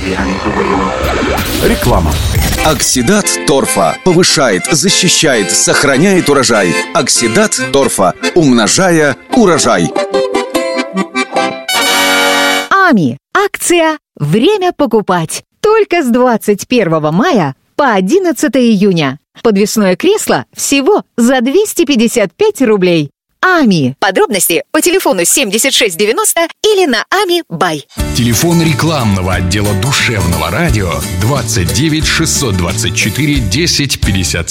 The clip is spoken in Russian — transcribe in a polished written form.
Реклама. Оксидат торфа повышает, защищает, сохраняет урожай. Оксидат торфа, умножая урожай. АМИ. Акция «Время покупать». Только с 21 мая по 11 июня. Подвесное кресло всего за 255 рублей. АМИ. Подробности по телефону 7690 или на АМИ Бай. Телефон рекламного отдела душевного радио 29 624 10 57.